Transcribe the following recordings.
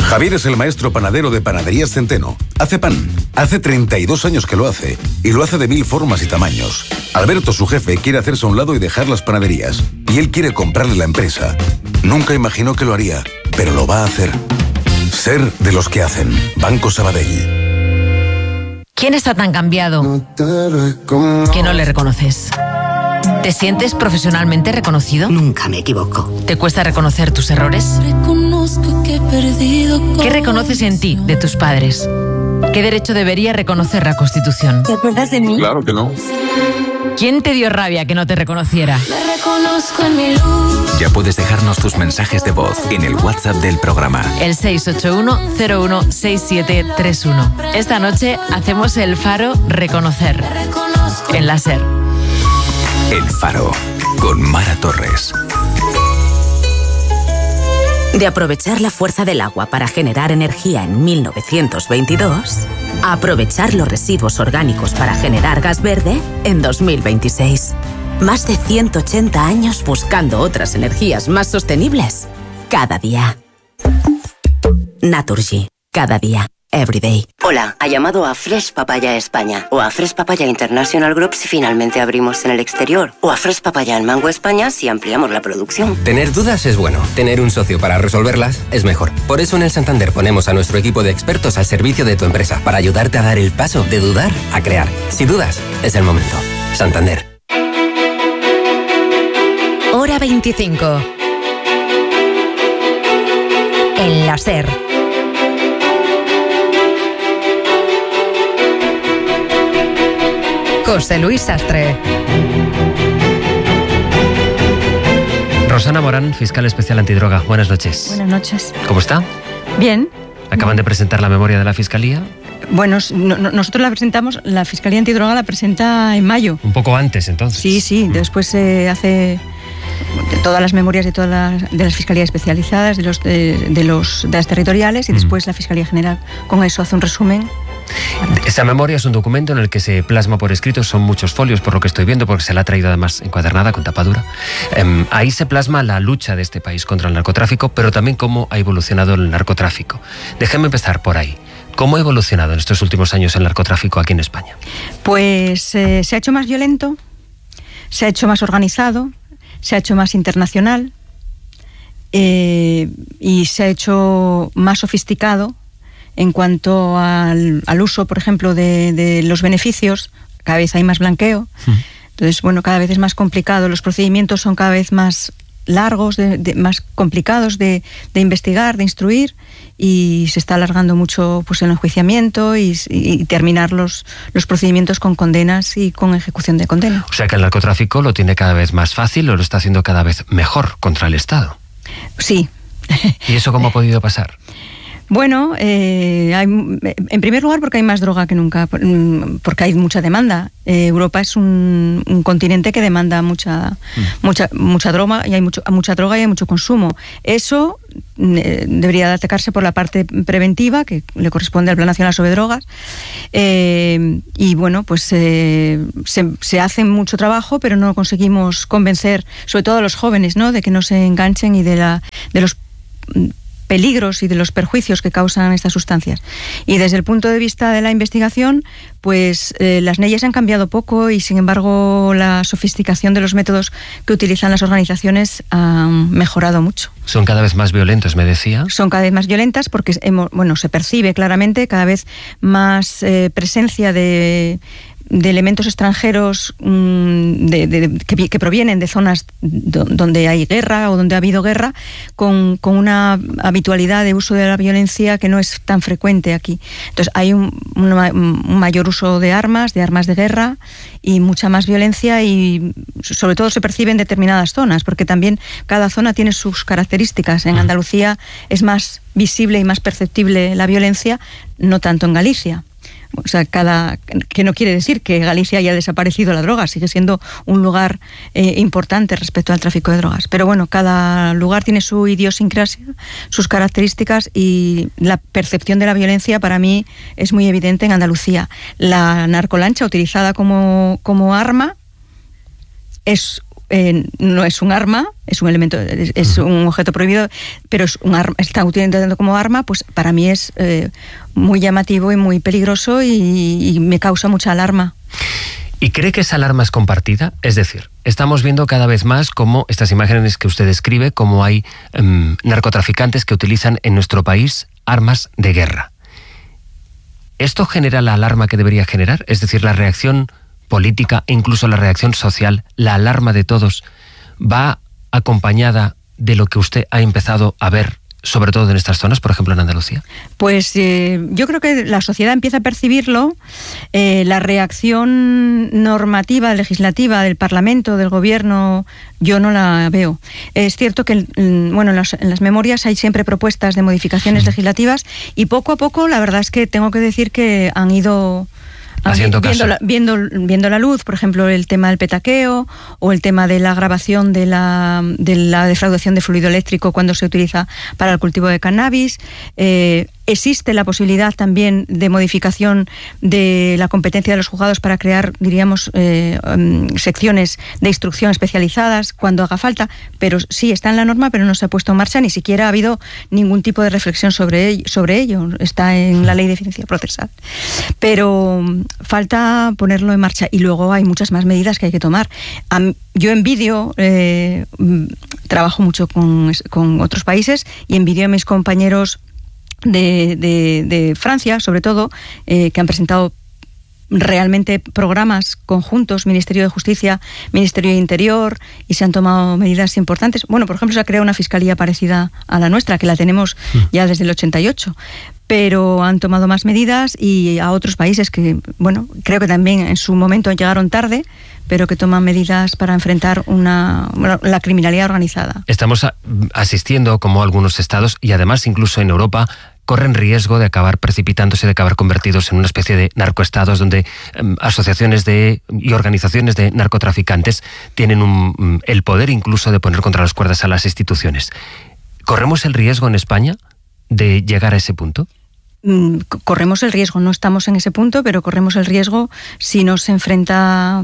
Javier es el maestro panadero de Panaderías Centeno. Hace pan. Hace 32 años que lo hace. Y lo hace de 1000 formas y tamaños. Alberto, su jefe, quiere hacerse a un lado y dejar las panaderías. Y él quiere comprarle la empresa. Nunca imaginó que lo haría, pero lo va a hacer. Ser de los que hacen. Banco Sabadell. ¿Quién está tan cambiado que no le reconoces? ¿Te sientes profesionalmente reconocido? Nunca me equivoco. ¿Te cuesta reconocer tus errores? Reconozco que he perdido. ¿Qué reconoces en ti de tus padres? ¿Qué derecho debería reconocer la Constitución? ¿Te acuerdas de mí? Claro que no. ¿Quién te dio rabia que no te reconociera? Me reconozco en mi luz. Ya puedes dejarnos tus mensajes de voz en el WhatsApp del programa. El 681-016731. Esta noche hacemos el Faro Reconocer. En la SER. El Faro, con Mara Torres. De aprovechar la fuerza del agua para generar energía en 1922, a aprovechar los residuos orgánicos para generar gas verde en 2026. Más de 180 años buscando otras energías más sostenibles. Cada día. Naturgy. Cada día. Everyday. Hola, ha llamado a Fresh Papaya España o a Fresh Papaya International Group si finalmente abrimos en el exterior o a Fresh Papaya en Mango España si ampliamos la producción. Tener dudas es bueno, tener un socio para resolverlas es mejor. Por eso en el Santander ponemos a nuestro equipo de expertos al servicio de tu empresa para ayudarte a dar el paso de dudar a crear. Si dudas, es el momento. Santander. Hora 25. En la SER. José Luis Sastre. Rosana Morán, fiscal especial antidroga. Buenas noches. Buenas noches. ¿Cómo está? Bien. Acaban de presentar la memoria de la Fiscalía. Bueno, nosotros la presentamos, la Fiscalía Antidroga la presenta en mayo. Un poco antes, entonces. Sí. Después se hace todas las memorias de las fiscalías especializadas, de las territoriales, y después la Fiscalía General con eso hace un resumen. Esa memoria es un documento en el que se plasma por escrito, son muchos folios por lo que estoy viendo, porque se la ha traído además encuadernada con tapadura. Ahí se plasma la lucha de este país contra el narcotráfico, pero también cómo ha evolucionado el narcotráfico. Déjeme empezar por ahí. ¿Cómo ha evolucionado en estos últimos años el narcotráfico aquí en España? Pues se ha hecho más violento, se ha hecho más organizado, se ha hecho más internacional y se ha hecho más sofisticado en cuanto al uso, por ejemplo, de los beneficios. Cada vez hay más blanqueo. Entonces, bueno, cada vez es más complicado. Los procedimientos son cada vez más largos, más complicados de investigar, de instruir, y se está alargando mucho pues el enjuiciamiento y terminar los procedimientos con condenas y con ejecución de condena. O sea que el narcotráfico lo tiene cada vez más fácil o lo está haciendo cada vez mejor contra el Estado. Sí. ¿Y eso cómo ha podido pasar? Bueno, en primer lugar porque hay más droga que nunca, porque hay mucha demanda. Europa es un continente que demanda mucha droga y hay mucha droga y hay mucho consumo. Eso debería atacarse por la parte preventiva que le corresponde al Plan Nacional sobre Drogas. Y bueno, pues se hace mucho trabajo, pero no conseguimos convencer, sobre todo a los jóvenes, ¿no?, de que no se enganchen y de los peligros y de los perjuicios que causan estas sustancias. Y desde el punto de vista de la investigación, pues las leyes han cambiado poco y sin embargo la sofisticación de los métodos que utilizan las organizaciones ha mejorado mucho. Son cada vez más violentos, me decía. Son cada vez más violentas porque se percibe claramente cada vez más presencia de elementos extranjeros que provienen de zonas donde hay guerra o donde ha habido guerra, con una habitualidad de uso de la violencia que no es tan frecuente aquí. Entonces hay un mayor uso de armas de guerra y mucha más violencia, y sobre todo se percibe en determinadas zonas, porque también cada zona tiene sus características. En Andalucía es más visible y más perceptible la violencia, no tanto en Galicia. O sea, que no quiere decir que Galicia haya desaparecido la droga, sigue siendo un lugar importante respecto al tráfico de drogas. Pero bueno, cada lugar tiene su idiosincrasia, sus características, y la percepción de la violencia para mí es muy evidente en Andalucía. La narcolancha utilizada como arma es no es un arma, es un elemento, es un objeto prohibido, pero es un arma, está utilizando como arma, pues para mí es muy llamativo y muy peligroso y me causa mucha alarma. ¿Y cree que esa alarma es compartida? Es decir, estamos viendo cada vez más cómo estas imágenes que usted describe, cómo hay narcotraficantes que utilizan en nuestro país armas de guerra. ¿Esto genera la alarma que debería generar? Es decir, la reacción política e incluso la reacción social, la alarma de todos, va acompañada de lo que usted ha empezado a ver, sobre todo en estas zonas, por ejemplo en Andalucía? Pues yo creo que la sociedad empieza a percibirlo, la reacción normativa, legislativa del Parlamento, del Gobierno, yo no la veo. Es cierto que en las memorias hay siempre propuestas de modificaciones legislativas y poco a poco la verdad es que tengo que decir que han ido viendo la luz, por ejemplo, el tema del petaqueo o el tema de la grabación de la defraudación de fluido eléctrico cuando se utiliza para el cultivo de cannabis. Existe la posibilidad también de modificación de la competencia de los juzgados para crear, diríamos, secciones de instrucción especializadas cuando haga falta, pero sí está en la norma, pero no se ha puesto en marcha, ni siquiera ha habido ningún tipo de reflexión sobre ello. Está en la ley de eficiencia procesal. Pero falta ponerlo en marcha y luego hay muchas más medidas que hay que tomar. Yo envidio, trabajo mucho con otros países y envidio a mis compañeros de Francia, sobre todo, que han presentado realmente programas conjuntos, Ministerio de Justicia, Ministerio de Interior, y se han tomado medidas importantes. Bueno, por ejemplo, se ha creado una fiscalía parecida a la nuestra, que la tenemos ya desde el 88, pero han tomado más medidas, y a otros países que, bueno, creo que también en su momento llegaron tarde, pero que toman medidas para enfrentar la criminalidad organizada. Estamos asistiendo, como algunos estados, y además incluso en Europa, corren riesgo de acabar precipitándose, de acabar convertidos en una especie de narcoestados donde asociaciones y organizaciones de narcotraficantes tienen el poder incluso de poner contra las cuerdas a las instituciones. ¿Corremos el riesgo en España de llegar a ese punto? Corremos el riesgo, no estamos en ese punto, pero corremos el riesgo si no se enfrenta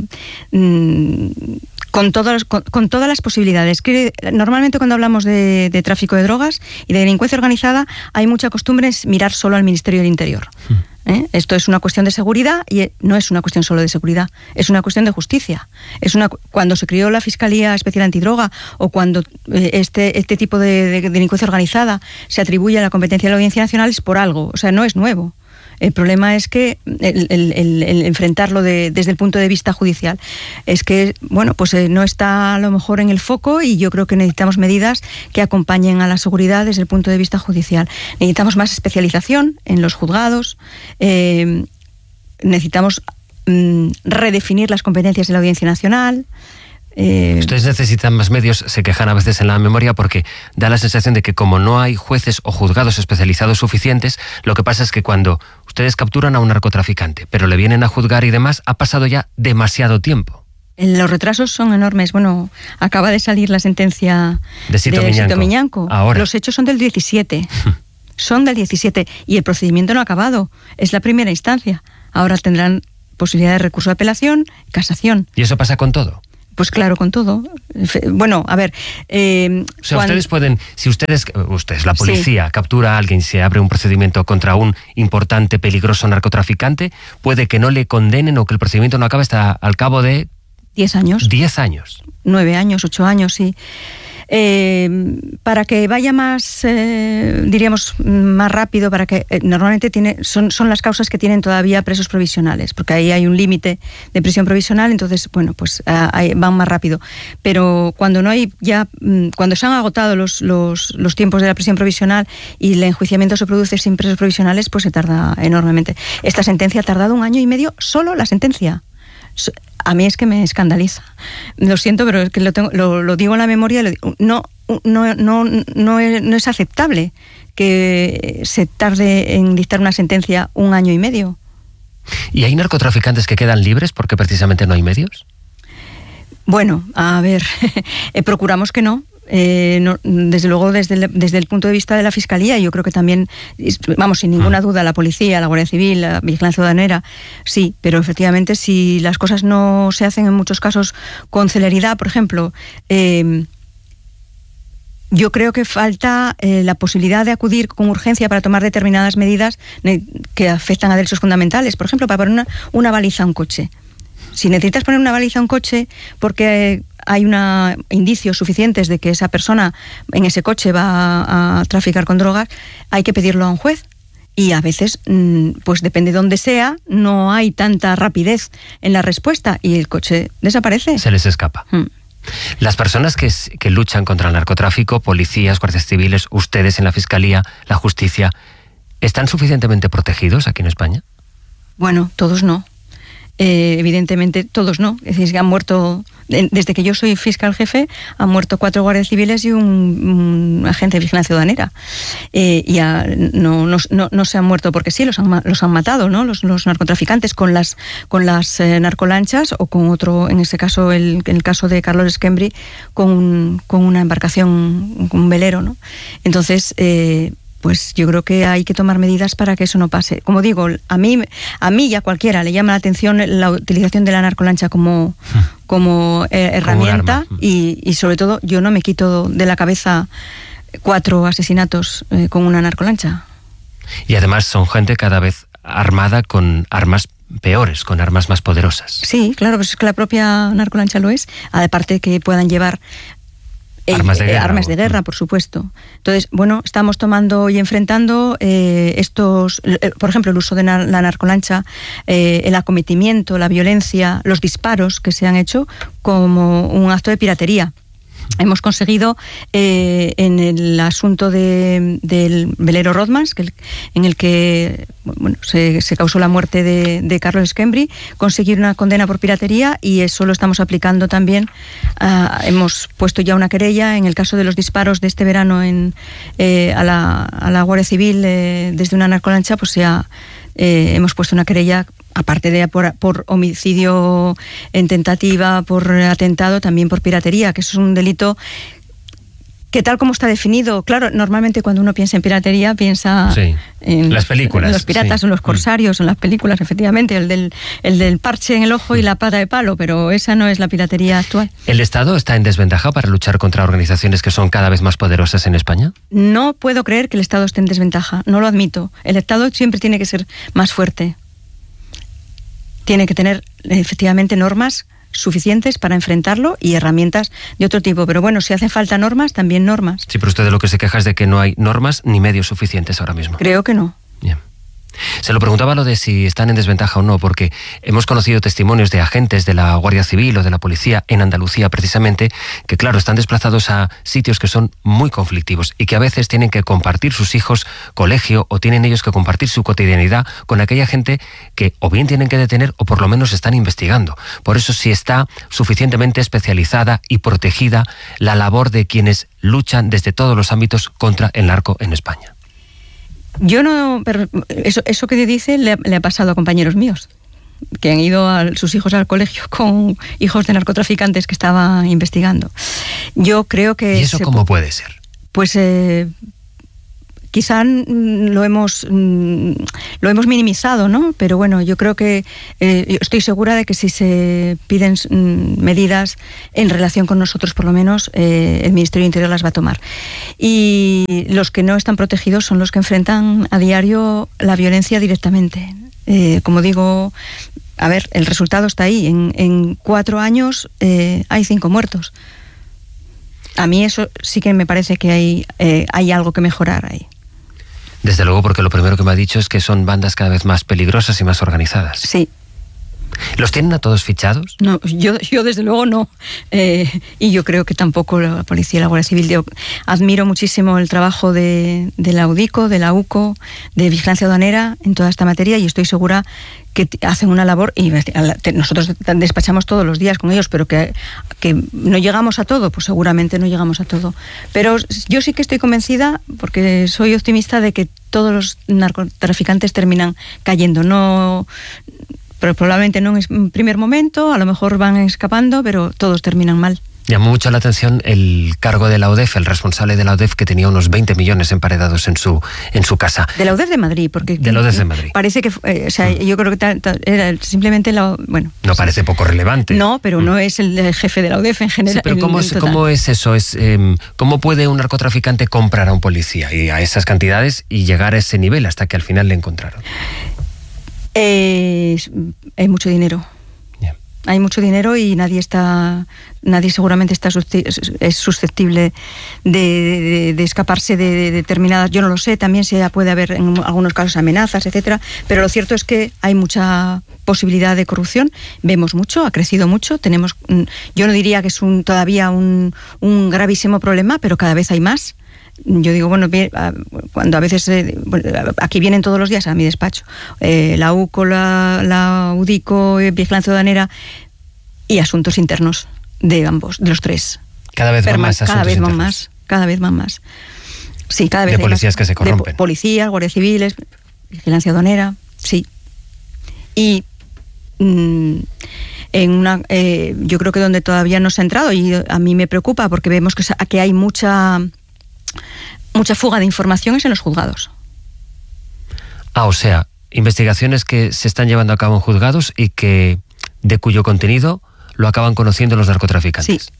con todas las posibilidades. Que normalmente cuando hablamos de tráfico de drogas y de delincuencia organizada hay mucha costumbre en mirar solo al Ministerio del Interior. Esto es una cuestión de seguridad y no es una cuestión solo de seguridad, es una cuestión de justicia. Cuando se creó la Fiscalía Especial Antidroga o cuando este tipo de delincuencia organizada se atribuye a la competencia de la Audiencia Nacional es por algo, o sea, no es nuevo. El problema es que el enfrentarlo desde el punto de vista judicial es que, bueno, pues no está a lo mejor en el foco, y yo creo que necesitamos medidas que acompañen a la seguridad desde el punto de vista judicial. Necesitamos más especialización en los juzgados, necesitamos redefinir las competencias de la Audiencia Nacional. Ustedes necesitan más medios, se quejan a veces en la memoria porque da la sensación de que como no hay jueces o juzgados especializados suficientes, lo que pasa es que cuando ustedes capturan a un narcotraficante, pero le vienen a juzgar y demás, ha pasado ya demasiado tiempo. Los retrasos son enormes. Bueno, acaba de salir la sentencia de Sito Miñanco. Ahora. Los hechos son del 17. Son del 17 y el procedimiento no ha acabado. Es la primera instancia. Ahora tendrán posibilidad de recurso de apelación, casación. ¿Y eso pasa con todo? Pues claro, con todo. Bueno, a ver... ustedes pueden... Si ustedes, la policía, captura a alguien, se abre un procedimiento contra un importante, peligroso narcotraficante, puede que no le condenen o que el procedimiento no acabe hasta al cabo de... 10 años. 10 años. 9 años, 8 años, sí. Para que vaya más, diríamos, más rápido, para que normalmente son las causas que tienen todavía presos provisionales, porque ahí hay un límite de prisión provisional, entonces, bueno, pues van más rápido. Pero cuando no hay ya, cuando se han agotado los tiempos de la prisión provisional y el enjuiciamiento se produce sin presos provisionales, pues se tarda enormemente. Esta sentencia ha tardado 1 año y medio, solo la sentencia. A mí es que me escandaliza. Lo siento, pero es que lo digo en la memoria. No es aceptable que se tarde en dictar una sentencia 1 año y medio. ¿Y hay narcotraficantes que quedan libres porque precisamente no hay medios? Bueno, a ver, procuramos que no. desde luego desde el punto de vista de la Fiscalía, yo creo que también, vamos, sin ninguna duda, la Policía, la Guardia Civil, la Vigilancia Aduanera, sí, pero efectivamente si las cosas no se hacen en muchos casos con celeridad, por ejemplo, yo creo que falta la posibilidad de acudir con urgencia para tomar determinadas medidas que afectan a derechos fundamentales. Por ejemplo, para poner una baliza a un coche. Si necesitas poner una baliza a un coche porque hay indicios suficientes de que esa persona en ese coche va a traficar con drogas, hay que pedirlo a un juez. Y a veces, pues depende de dónde sea, no hay tanta rapidez en la respuesta y el coche desaparece. Se les escapa. Las personas que luchan contra el narcotráfico, policías, guardias civiles, ustedes en la Fiscalía, la Justicia, ¿están suficientemente protegidos aquí en España? Bueno, todos no. Evidentemente todos no, es decir, que han muerto, desde que yo soy fiscal jefe, han muerto 4 guardias civiles y un agente de vigilancia aduanera. No se han muerto porque sí, los han matado, ¿no? Los narcotraficantes con las narcolanchas, o con otro, en ese caso, en el caso de Carlos Schembri, con una embarcación, con un velero, ¿no? Entonces, pues yo creo que hay que tomar medidas para que eso no pase. Como digo, a mí y a cualquiera le llama la atención la utilización de la narcolancha como herramienta, y sobre todo yo no me quito de la cabeza 4 asesinatos con una narcolancha. Y además son gente cada vez armada con armas peores, con armas más poderosas. Sí, claro, pues es que la propia narcolancha lo es, aparte que puedan llevar armas de guerra, por supuesto. Entonces, bueno, estamos tomando y enfrentando por ejemplo, el uso de la narcolancha, el acometimiento, la violencia, los disparos que se han hecho como un acto de piratería. Hemos conseguido, en el asunto del velero Rothmans, en el que se causó la muerte de Carlos Schembri, conseguir una condena por piratería, y eso lo estamos aplicando también. Hemos puesto ya una querella en el caso de los disparos de este verano a la Guardia Civil desde una narcolancha, pues ya hemos puesto una querella, aparte de por homicidio en tentativa, por atentado, también por piratería, que eso es un delito que, tal como está definido, claro, normalmente cuando uno piensa en piratería piensa en las películas, en los piratas, en los corsarios, en las películas, efectivamente, el del parche en el ojo y la pata de palo, pero esa no es la piratería actual. ¿El Estado está en desventaja para luchar contra organizaciones que son cada vez más poderosas en España? No puedo creer que el Estado esté en desventaja, no lo admito. El Estado siempre tiene que ser más fuerte. Tiene que tener efectivamente normas suficientes para enfrentarlo y herramientas de otro tipo. Pero bueno, si hacen falta normas, también normas. Sí, pero usted de lo que se queja es de que no hay normas ni medios suficientes ahora mismo. Creo que no. Bien. Se lo preguntaba lo de si están en desventaja o no, porque hemos conocido testimonios de agentes de la Guardia Civil o de la Policía en Andalucía, precisamente, que claro, están desplazados a sitios que son muy conflictivos y que a veces tienen que compartir sus hijos colegio, o tienen ellos que compartir su cotidianidad con aquella gente que o bien tienen que detener o por lo menos están investigando. Por eso, si está suficientemente especializada y protegida la labor de quienes luchan desde todos los ámbitos contra el narco en España. Yo no, pero eso que dice le ha pasado a compañeros míos, que han ido sus hijos al colegio con hijos de narcotraficantes que estaban investigando. Yo creo que... ¿Y eso cómo puede ser? Pues quizá lo hemos minimizado, ¿no? Pero bueno, yo creo que estoy segura de que si se piden medidas en relación con nosotros, por lo menos, el Ministerio de Interior las va a tomar. Y los que no están protegidos son los que enfrentan a diario la violencia directamente. Como digo, a ver, el resultado está ahí. En 4 años hay 5 muertos. A mí eso sí que me parece que hay algo que mejorar ahí. Desde luego, porque lo primero que me ha dicho es que son bandas cada vez más peligrosas y más organizadas. Sí. ¿Los tienen a todos fichados? No, yo desde luego no. Y yo creo que tampoco la Policía y la Guardia Civil. Yo admiro muchísimo el trabajo de la UDICO, de la UCO, de Vigilancia Aduanera en toda esta materia, y estoy segura que hacen una labor, y nosotros despachamos todos los días con ellos, pero que no llegamos a todo, pues seguramente no llegamos a todo. Pero yo sí que estoy convencida, porque soy optimista, de que todos los narcotraficantes terminan cayendo. No, pero probablemente no en primer momento, a lo mejor van escapando, pero todos terminan mal. Llamó mucho la atención el cargo de la UDEF, el responsable de la UDEF, que tenía unos 20 millones emparedados en su casa. De la UDEF de Madrid, porque... De la UDEF de Madrid. Parece que... yo creo que era simplemente bueno... No parece poco relevante. No, pero no es el jefe de la UDEF en general. Sí, pero ¿cómo es eso? ¿Cómo puede un narcotraficante comprar a un policía y a esas cantidades y llegar a ese nivel hasta que al final le encontraron? Hay mucho dinero. Hay mucho dinero y nadie seguramente es susceptible de escaparse de determinadas. Yo no lo sé, también puede haber en algunos casos amenazas, etcétera, pero lo cierto es que hay mucha posibilidad de corrupción. Vemos mucho, ha crecido mucho. Yo no diría que es todavía un gravísimo problema, pero cada vez hay más. Yo digo, cuando a veces aquí vienen todos los días a mi despacho la UCO, la UDICO, Vigilancia Aduanera y asuntos internos de ambos, de los tres. Cada vez van más asuntos internos. Cada vez van más. Sí, cada vez de policías que se corrompen. De policías, guardias civiles, Vigilancia Aduanera, sí. Y yo creo que donde todavía no se ha entrado, y a mí me preocupa porque vemos que hay mucha fuga de información es en los juzgados. O sea, investigaciones que se están llevando a cabo en juzgados y de cuyo contenido lo acaban conociendo los narcotraficantes. Sí.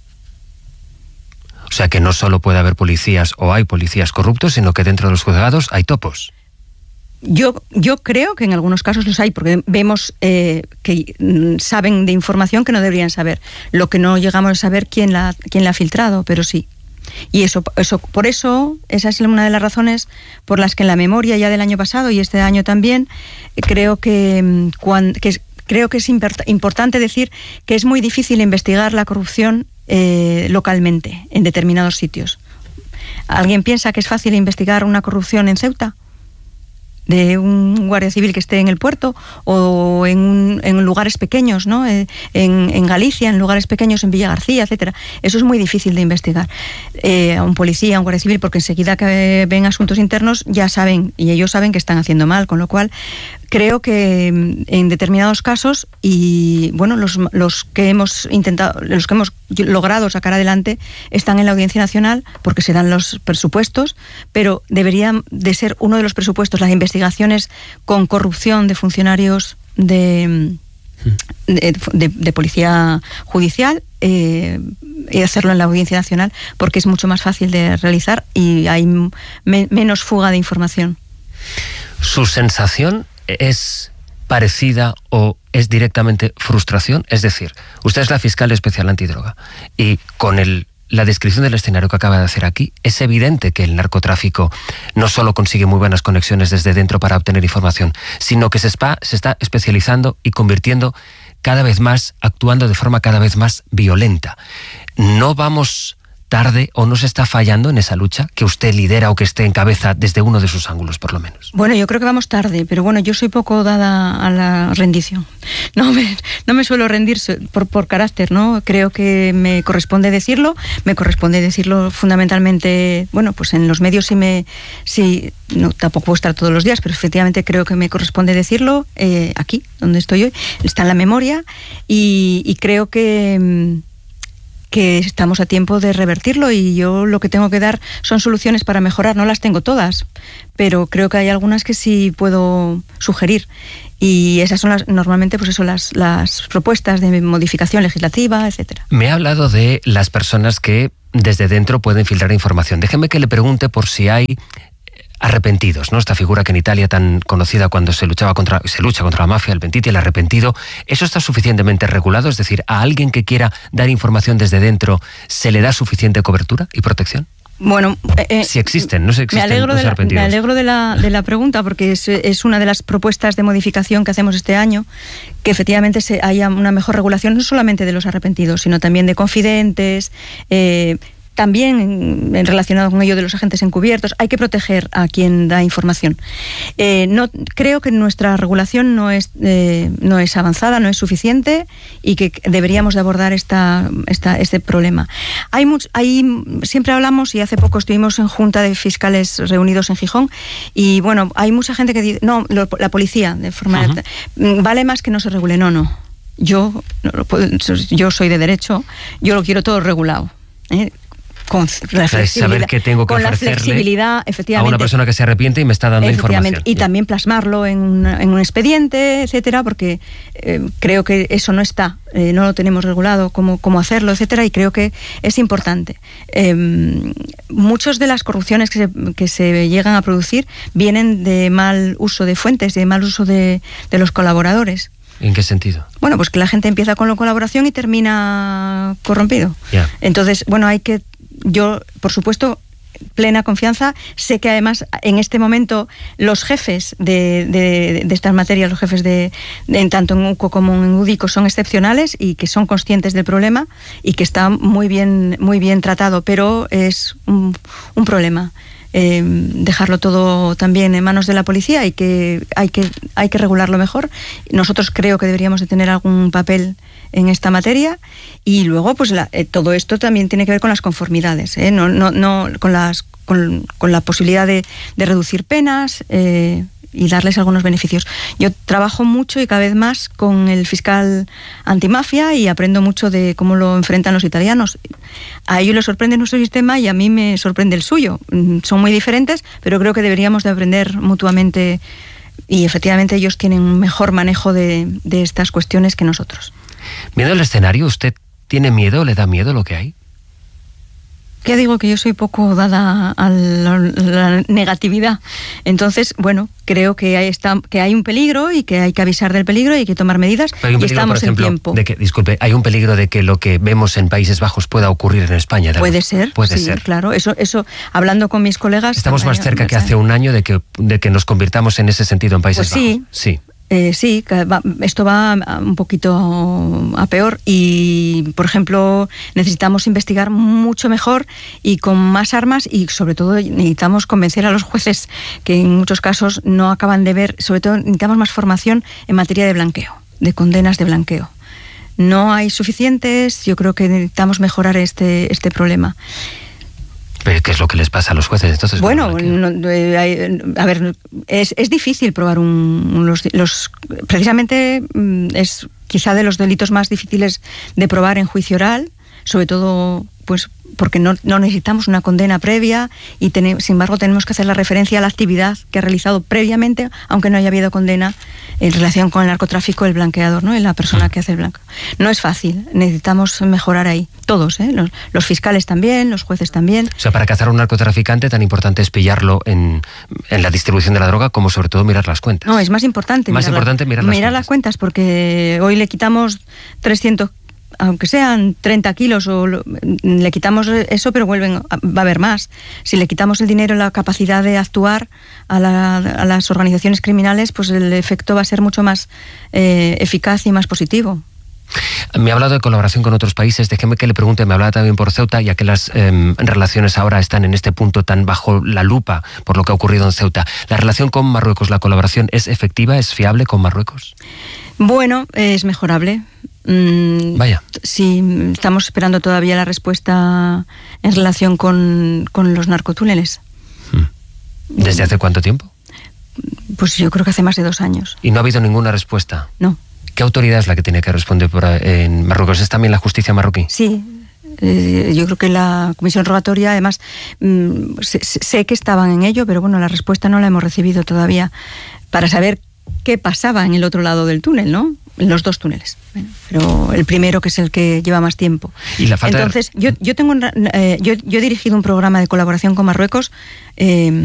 O sea que no solo puede haber policías o hay policías corruptos, sino que dentro de los juzgados hay topos. Yo creo que en algunos casos los hay, porque vemos que saben de información que no deberían saber. Lo que no llegamos a saber quién la ha filtrado, pero sí. Y por eso, esa es una de las razones por las que en la memoria ya del año pasado y este año también, creo que es importante decir que es muy difícil investigar la corrupción localmente, en determinados sitios. ¿Alguien piensa que es fácil investigar una corrupción en Ceuta? De un guardia civil que esté en el puerto o en lugares pequeños, ¿no? En Galicia, en lugares pequeños, en Villa García, etcétera. Eso es muy difícil de investigar. A un policía, a un guardia civil, porque enseguida que ven asuntos internos ya saben, y ellos saben que están haciendo mal, con lo cual creo que en determinados casos, y bueno, los que hemos logrado sacar adelante están en la Audiencia Nacional porque se dan los presupuestos, pero deberían de ser uno de los presupuestos las investigaciones con corrupción de funcionarios de policía judicial, y hacerlo en la Audiencia Nacional porque es mucho más fácil de realizar y hay menos fuga de información. ¿Su sensación es parecida o es directamente frustración? Es decir, usted es la fiscal especial antidroga y con la descripción del escenario que acaba de hacer aquí, es evidente que el narcotráfico no solo consigue muy buenas conexiones desde dentro para obtener información, sino que se está especializando y convirtiendo cada vez más, actuando de forma cada vez más violenta. ¿No vamos tarde o no se está fallando en esa lucha que usted lidera o que esté en cabeza desde uno de sus ángulos, por lo menos? Bueno, yo creo que vamos tarde, pero bueno, yo soy poco dada a la rendición. No me suelo rendir por carácter, ¿no? Creo que me corresponde decirlo fundamentalmente, bueno, pues en los medios no, tampoco puedo estar todos los días, pero efectivamente creo que me corresponde decirlo aquí, donde estoy hoy, está en la memoria y creo que estamos a tiempo de revertirlo y yo lo que tengo que dar son soluciones para mejorar. No las tengo todas, pero creo que hay algunas que sí puedo sugerir y esas son normalmente pues eso, las propuestas de modificación legislativa, etcétera. Me ha hablado de las personas que desde dentro pueden filtrar información. Déjeme que le pregunte por si hay arrepentidos, ¿no? Esta figura que en Italia tan conocida cuando se lucha contra la mafia, el pentiti, el arrepentido, ¿eso está suficientemente regulado? Es decir, ¿a alguien que quiera dar información desde dentro se le da suficiente cobertura y protección? Bueno, si existen, no sé si existen los arrepentidos. Me alegro de la pregunta porque es una de las propuestas de modificación que hacemos este año, que efectivamente haya una mejor regulación no solamente de los arrepentidos, sino también de confidentes, también relacionado con ello de los agentes encubiertos. Hay que proteger a quien da información. No creo que nuestra regulación no es avanzada, no es suficiente y que deberíamos de abordar este problema. Siempre hablamos, y hace poco estuvimos en junta de fiscales reunidos en Gijón, y bueno, hay mucha gente que dice, no, la policía, de forma vale más que no se regule. No. yo soy de derecho, yo lo quiero todo regulado, con la flexibilidad, saber qué tengo que con la ofrecerle flexibilidad, efectivamente, a una persona que se arrepiente y me está dando información. Y también plasmarlo en un expediente, etcétera, porque creo que eso no está, no lo tenemos regulado, cómo hacerlo, etcétera, y creo que es importante. Muchas de las corrupciones que se llegan a producir vienen de mal uso de fuentes, de mal uso de los colaboradores. ¿En qué sentido? Bueno, pues que la gente empieza con la colaboración y termina corrompido. Yeah. Entonces, bueno, yo, por supuesto, plena confianza. Sé que además en este momento los jefes de estas materias, los jefes de tanto en UCO como en UDICO son excepcionales y que son conscientes del problema y que está muy bien tratado, pero es un problema. Dejarlo todo también en manos de la policía y que hay que regularlo mejor. Nosotros creo que deberíamos de tener algún papel en esta materia, y luego pues todo esto también tiene que ver con las conformidades, no con la posibilidad de reducir penas y darles algunos beneficios. Yo trabajo mucho y cada vez más con el fiscal antimafia y aprendo mucho de cómo lo enfrentan los italianos. A ellos les sorprende nuestro sistema y a mí me sorprende el suyo. Son muy diferentes, pero creo que deberíamos de aprender mutuamente, y efectivamente ellos tienen un mejor manejo de estas cuestiones que nosotros. ¿Miedo al escenario? ¿Usted tiene miedo? ¿Le da miedo lo que hay? Ya digo que yo soy poco dada a la negatividad. Entonces, bueno, creo que hay un peligro y que hay que avisar del peligro y hay que tomar medidas. Pero hay un peligro, estamos, por ejemplo, en tiempo. Hay un peligro de que lo que vemos en Países Bajos pueda ocurrir en España. Puede ser, claro. Eso, hablando con mis colegas... Estamos más cerca que hace un año de que nos convirtamos en ese sentido en Países Bajos. Sí. Sí, esto va un poquito a peor y, por ejemplo, necesitamos investigar mucho mejor y con más armas, y sobre todo necesitamos convencer a los jueces que en muchos casos no acaban de ver. Sobre todo necesitamos más formación en materia de blanqueo, de condenas de blanqueo. No hay suficientes, yo creo que necesitamos mejorar este problema. ¿Pero qué es lo que les pasa a los jueces entonces? Bueno, a ver, es difícil probar precisamente es quizá de los delitos más difíciles de probar en juicio oral, sobre todo pues porque no necesitamos una condena previa y sin embargo tenemos que hacer la referencia a la actividad que ha realizado previamente, aunque no haya habido condena, en relación con el narcotráfico, el blanqueador, ¿no? La persona que hace el blanqueo. No es fácil, necesitamos mejorar ahí, todos, los fiscales también, los jueces también. O sea, para cazar a un narcotraficante tan importante es pillarlo en la distribución de la droga, como sobre todo mirar las cuentas. No, es más importante mirar las cuentas, porque hoy le quitamos 300, aunque sean 30 kilos, le quitamos eso, pero va a haber más. Si le quitamos el dinero y la capacidad de actuar a las organizaciones criminales, pues el efecto va a ser mucho más eficaz y más positivo. Me ha hablado de colaboración con otros países. Déjeme que le pregunte, me hablaba también por Ceuta, ya que las relaciones ahora están en este punto tan bajo la lupa por lo que ha ocurrido en Ceuta. ¿La relación con Marruecos, la colaboración, es efectiva, es fiable con Marruecos? Bueno, es mejorable. Vaya. Sí, estamos esperando todavía la respuesta en relación con los narcotúneles. ¿Desde hace cuánto tiempo? Pues yo creo que hace más de 2 años. ¿Y no ha habido ninguna respuesta? No. ¿Qué autoridad es la que tiene que responder en Marruecos? ¿Es también la justicia marroquí? Sí. Yo creo que la comisión rogatoria, además, sé que estaban en ello, pero bueno, la respuesta no la hemos recibido todavía para saber qué pasaba en el otro lado del túnel, ¿no? En los 2 túneles. Bueno, pero el primero, que es el que lleva más tiempo. ¿Y la falta? Entonces, yo he dirigido un programa de colaboración con Marruecos